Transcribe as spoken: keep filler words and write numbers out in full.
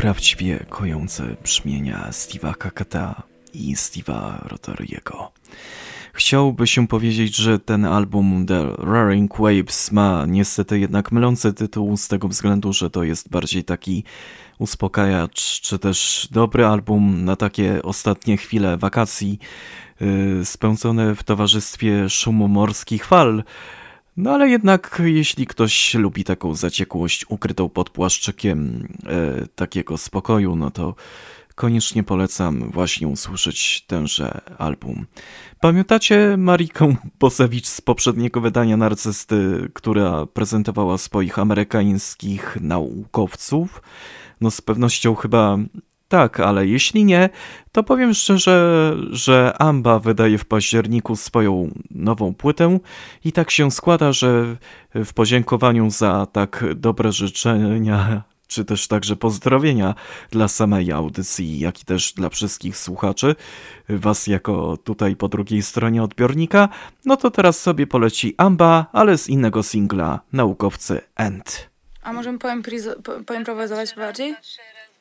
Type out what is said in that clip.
prawdziwie kojące brzmienia Steve'a Kakata i Steve'a Rothery'ego. Chciałoby się powiedzieć, że ten album The Roaring Waves ma niestety jednak mylący tytuł z tego względu, że to jest bardziej taki uspokajacz, czy też dobry album na takie ostatnie chwile wakacji, yy, spędzone w towarzystwie szumu morskich fal. No ale jednak jeśli ktoś lubi taką zaciekłość ukrytą pod płaszczykiem e, takiego spokoju, no to koniecznie polecam właśnie usłyszeć tenże album. Pamiętacie Marikę Bosewicz z poprzedniego wydania Narcysty, która prezentowała swoich amerykańskich naukowców? No z pewnością chyba tak, ale jeśli nie, to powiem szczerze, że Amba wydaje w październiku swoją nową płytę i tak się składa, że w podziękowaniu za tak dobre życzenia, czy też także pozdrowienia dla samej audycji, jak i też dla wszystkich słuchaczy, was jako tutaj po drugiej stronie odbiornika, no to teraz sobie poleci Amba, ale z innego singla Naukowcy End. A możemy poimprowizować bardziej?